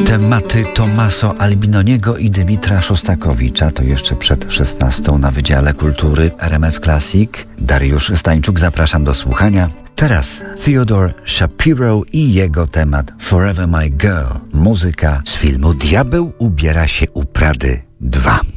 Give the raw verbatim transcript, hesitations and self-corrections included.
Tematy Tomaso Albinoniego i Dymitra Szostakowicza to jeszcze przed szesnastą na Wydziale Kultury R M F Classic. Dariusz Stańczuk, zapraszam do słuchania. Teraz Theodore Shapiro i jego temat Forever My Girl, muzyka z filmu Diabeł ubiera się u Prady dwa.